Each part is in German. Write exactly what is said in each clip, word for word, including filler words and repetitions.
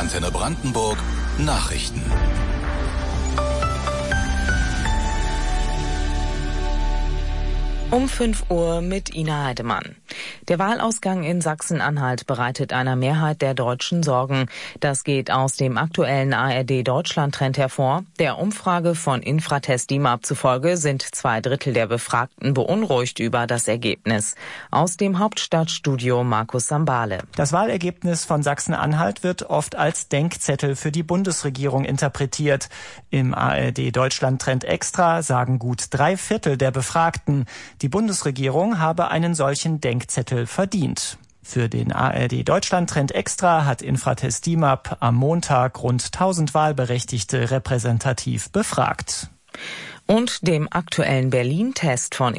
Antenne Brandenburg Nachrichten. Um fünf Uhr mit Ina Heidemann. Der Wahlausgang in Sachsen-Anhalt bereitet einer Mehrheit der Deutschen Sorgen. Das geht aus dem aktuellen A R D-Deutschland-Trend hervor. Der Umfrage von Infratest DIMAP zufolge sind zwei Drittel der Befragten beunruhigt über das Ergebnis. Aus dem Hauptstadtstudio Markus Sambale. Das Wahlergebnis von Sachsen-Anhalt wird oft als Denkzettel für die Bundesregierung interpretiert. Im A R D-Deutschland-Trend Extra sagen gut drei Viertel der Befragten, die Bundesregierung habe einen solchen Denkzettel verdient. Für den A R D-Deutschland-Trend Extra hat Infratest DIMAP am Montag rund tausend Wahlberechtigte repräsentativ befragt. Und dem aktuellen Berlin-Test von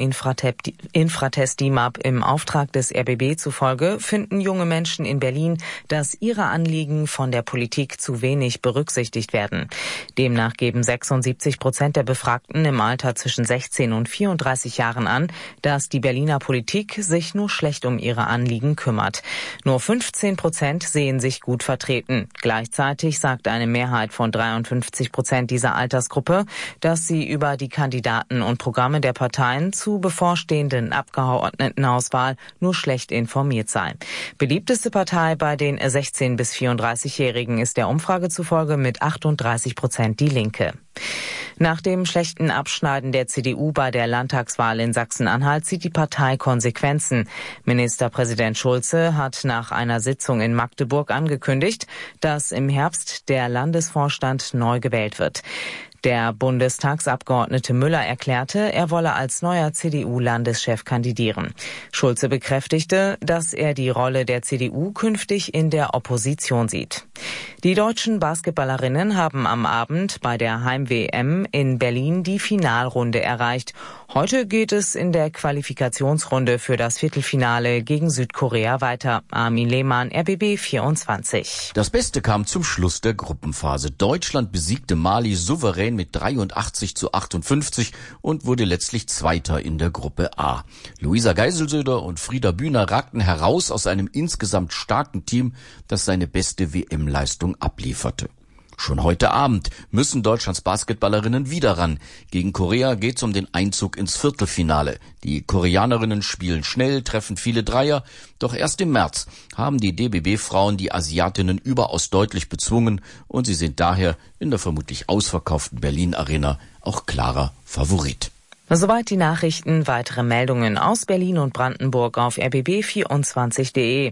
Infratest DIMAP im Auftrag des R B B zufolge finden junge Menschen in Berlin, dass ihre Anliegen von der Politik zu wenig berücksichtigt werden. Demnach geben sechsundsiebzig Prozent der Befragten im Alter zwischen sechzehn und vierunddreißig Jahren an, dass die Berliner Politik sich nur schlecht um ihre Anliegen kümmert. Nur fünfzehn Prozent sehen sich gut vertreten. Gleichzeitig sagt eine Mehrheit von dreiundfünfzig Prozent dieser Altersgruppe, dass sie über die Kandidaten und Programme der Parteien zu bevorstehenden Abgeordnetenauswahl nur schlecht informiert sei. Beliebteste Partei bei den sechzehn- bis vierunddreißigjährigen ist der Umfrage zufolge mit achtunddreißig Prozent die Linke. Nach dem schlechten Abschneiden der C D U bei der Landtagswahl in Sachsen-Anhalt zieht die Partei Konsequenzen. Ministerpräsident Schulze hat nach einer Sitzung in Magdeburg angekündigt, dass im Herbst der Landesvorstand neu gewählt wird. Der Bundestagsabgeordnete Müller erklärte, er wolle als neuer C D U-Landeschef kandidieren. Schulze bekräftigte, dass er die Rolle der C D U künftig in der Opposition sieht. Die deutschen Basketballerinnen haben am Abend bei der Heim-W M in Berlin die Finalrunde erreicht. Heute geht es in der Qualifikationsrunde für das Viertelfinale gegen Südkorea weiter. Armin Lehmann, R B B vierundzwanzig. Das Beste kam zum Schluss der Gruppenphase. Deutschland besiegte Mali souverän mit dreiundachtzig zu achtundfünfzig und wurde letztlich Zweiter in der Gruppe A. Luisa Geiselsöder und Frieda Bühner ragten heraus aus einem insgesamt starken Team, das seine beste W M-Leistung ablieferte. Schon heute Abend müssen Deutschlands Basketballerinnen wieder ran. Gegen Korea geht's um den Einzug ins Viertelfinale. Die Koreanerinnen spielen schnell, treffen viele Dreier. Doch erst im März haben die D B B-Frauen die Asiatinnen überaus deutlich bezwungen und sie sind daher in der vermutlich ausverkauften Berlin-Arena auch klarer Favorit. Soweit die Nachrichten. Weitere Meldungen aus Berlin und Brandenburg auf r b b vierundzwanzig punkt de.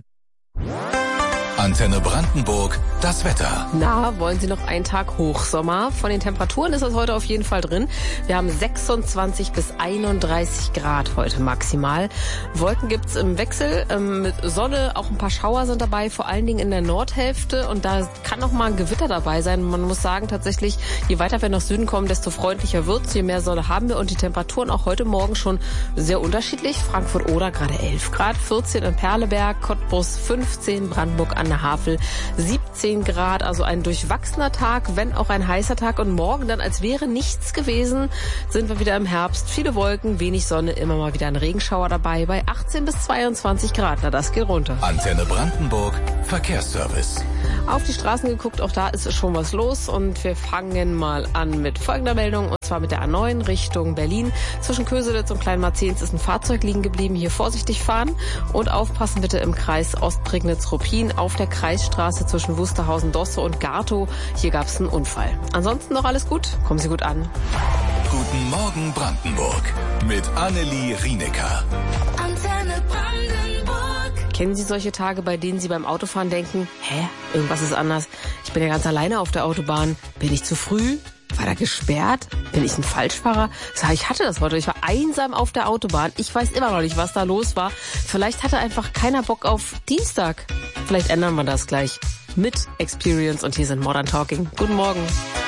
Antenne Brandenburg, das Wetter. Na, wollen Sie noch einen Tag Hochsommer? Von den Temperaturen ist das heute auf jeden Fall drin. Wir haben sechsundzwanzig bis einunddreißig Grad heute maximal. Wolken gibt's im Wechsel, ähm, mit Sonne, auch ein paar Schauer sind dabei, vor allen Dingen in der Nordhälfte. Und da kann noch mal ein Gewitter dabei sein. Man muss sagen, tatsächlich, je weiter wir nach Süden kommen, desto freundlicher wird's, je mehr Sonne haben wir. Und die Temperaturen auch heute Morgen schon sehr unterschiedlich. Frankfurt-Oder gerade elf Grad, vierzehn in Perleberg, Cottbus fünfzehn, Brandenburg an der Havel siebzehn Grad, also ein durchwachsener Tag, wenn auch ein heißer Tag. Und morgen dann, als wäre nichts gewesen, sind wir wieder im Herbst. Viele Wolken, wenig Sonne, immer mal wieder ein Regenschauer dabei bei achtzehn bis zweiundzwanzig Grad. Na, das geht runter. Antenne Brandenburg, Verkehrsservice. Auf die Straßen geguckt, auch da ist schon was los. Und wir fangen mal an mit folgender Meldung. Und zwar mit der A neun Richtung Berlin. Zwischen Köselitz und Kleinmarzens ist ein Fahrzeug liegen geblieben. Hier vorsichtig fahren und aufpassen bitte im Kreis Ostprignitz-Ruppin auf der Kreisstraße zwischen Wusterhausen-Dosse und Gartow. Hier gab es einen Unfall. Ansonsten noch alles gut? Kommen Sie gut an. Guten Morgen Brandenburg mit Annelie Rienecker. Antenne Brandenburg. Kennen Sie solche Tage, bei denen Sie beim Autofahren denken, hä, irgendwas ist anders. Ich bin ja ganz alleine auf der Autobahn. Bin ich zu früh? War da gesperrt? Bin ich ein Falschfahrer? Ich hatte das heute. Ich war einsam auf der Autobahn. Ich weiß immer noch nicht, was da los war. Vielleicht hatte einfach keiner Bock auf Dienstag. Vielleicht ändern wir das gleich mit Experience. Und hier sind Modern Talking. Guten Morgen.